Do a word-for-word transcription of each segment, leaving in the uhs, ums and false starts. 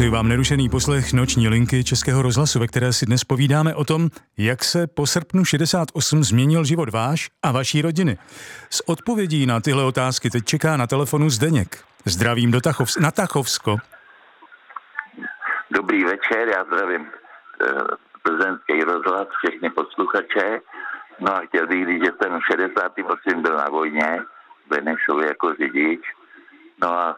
Přeji vám nerušený poslech Noční linky Českého rozhlasu, ve které si dnes povídáme o tom, jak se po srpnu šedesát osm změnil život váš a vaší rodiny. S odpovědí na tyhle otázky teď čeká na telefonu Zdeněk. Zdravím do Tachov- na Tachovsko. Dobrý večer, já zdravím plzeňský rozhlas, všechny posluchače. No a chtěl bych říct, že jsem v šedesátém osmém byl na vojně, v Benešově jako řidič. No a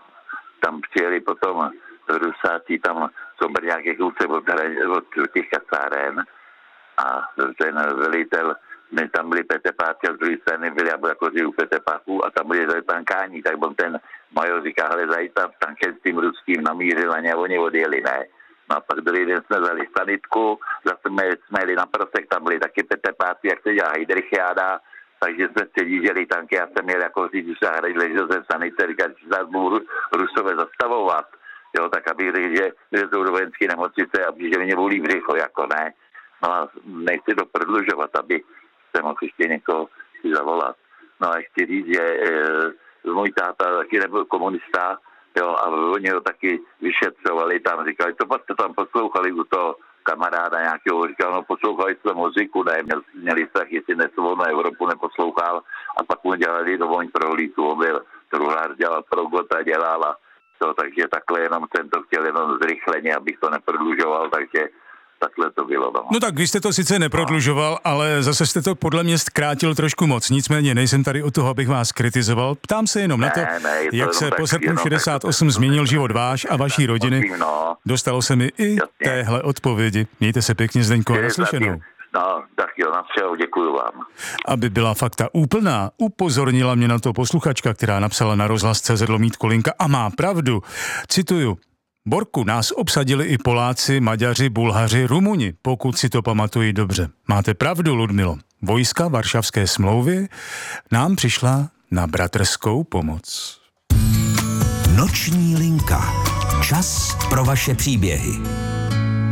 tam přijeli potom Rusáci, tam jsou brňáky kousek od, od těch kasáren a ten velitel, my tam byli petepáci a z druhé strany byli, já byl jako u petepáků a tam byli tankání, tak on ten major říká, hele, zajít tam s tankem s tím ruským namířil na ně a oni odjeli, ne. No a pak druhý den jsme vzali sanitku, zase jsme, jsme jeli na Prosek, tam byli taky petepáci, jak se dělá Heidrichiáda, takže jsme předjížděli tanky, já jsem měl jako řidič a hrač, ležel jsem v sanice, říkal, že nás budou Rusové zastavovat, jo, tak abych řekl, že, že jsou do vojenské nemocnice a že mě bolí břicho, jako ne. No a nechci to prodlužovat, aby se mohl ještě někoho si zavolat. No a chci říct, že e, můj táta taky nebyl komunista, jo, a oni ho taky vyšetřovali tam, říkali, to jste tam poslouchali u toho kamaráda nějakého, říkal, no poslouchali jste muziku, ne, měl, měli strach, jestli nesvobodnou Evropu neposlouchal a pak mu dělali dovoň prohlídku, on byl truhlář, dělal pro Gota, dělala to, takže takhle jenom jsem to chtěl jenom zrychleně, abych to neprodlužoval, takže takhle to bylo. No. no tak vy jste to sice neprodlužoval, no. Ale zase jste to podle mě zkrátil trošku moc. Nicméně nejsem tady o toho, abych vás kritizoval. Ptám se jenom ne, na to, ne, jak se po srpnu šedesát osm tak... změnil život váš a vaší rodiny. No. Dostalo se mi i Jasně. téhle odpovědi. Mějte se pěkně, Zdeňko, a naslyšenou. No, tak jo, na všeho, děkuju vám. Aby byla fakta úplná, upozornila mě na to posluchačka, která napsala na rozhlas tečka cé zet lomítko linka a má pravdu. Cituju. Borku, nás obsadili i Poláci, Maďaři, Bulhaři, Rumuni, pokud si to pamatuji dobře. Máte pravdu, Ludmilo. Vojska Varšavské smlouvy nám přišla na bratrskou pomoc. Noční linka. Čas pro vaše příběhy.